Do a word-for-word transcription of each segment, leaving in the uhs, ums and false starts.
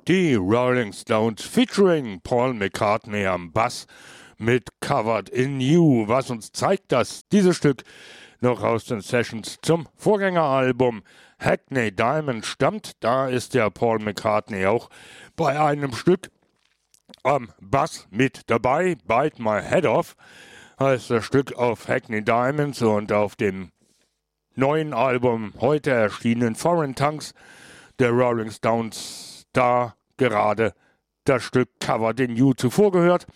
Die Rolling Stones featuring Paul McCartney am Bass mit Covered in You. Was uns zeigt, dass dieses Stück noch aus den Sessions zum Vorgängeralbum Hackney Diamond stammt. Da ist der Paul McCartney auch bei einem Stück am Bass mit dabei. Bite My Head Off heißt das Stück auf Hackney Diamonds und auf dem neuen Album heute erschienen Foreign Tongues der Rolling Stones, da gerade das Stück Covered in You zuvor gehört.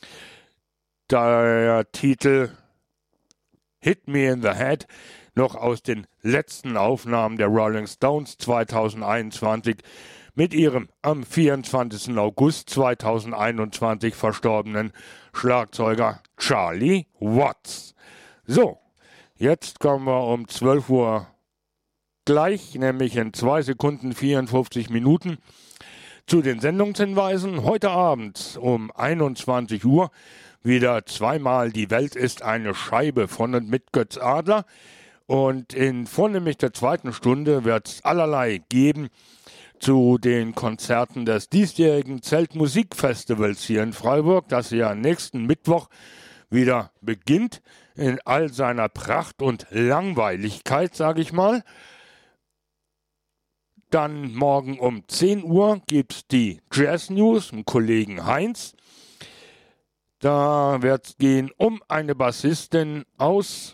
Der Titel Hit Me in the Head noch aus den letzten Aufnahmen der Rolling Stones zweitausendeinundzwanzig mit ihrem am vierundzwanzigsten August zweitausendeinundzwanzig verstorbenen Schlagzeuger Charlie Watts. So, jetzt kommen wir um zwölf Uhr gleich, nämlich in zwei Sekunden vierundfünfzig Minuten, zu den Sendungshinweisen. Heute Abend um einundzwanzig Uhr wieder zweimal Die Welt ist eine Scheibe von und mit Götz Adler. Und in vornehmlich der zweiten Stunde wird es allerlei geben zu den Konzerten des diesjährigen Zeltmusikfestivals hier in Freiburg, das ja nächsten Mittwoch wieder beginnt, in all seiner Pracht und Langweiligkeit, sage ich mal. Dann morgen um zehn Uhr gibt es die Jazz News mit Kollegen Heinz. Da wird es gehen um eine Bassistin aus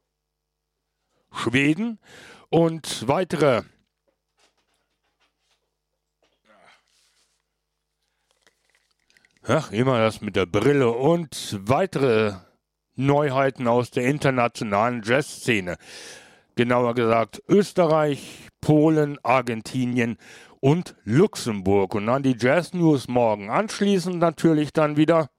Schweden und weitere Ach, immer das mit der Brille und weitere Neuheiten aus der internationalen Jazzszene. Genauer gesagt Österreich, Polen, Argentinien und Luxemburg. Und dann die Jazz News morgen. Anschließend natürlich dann wieder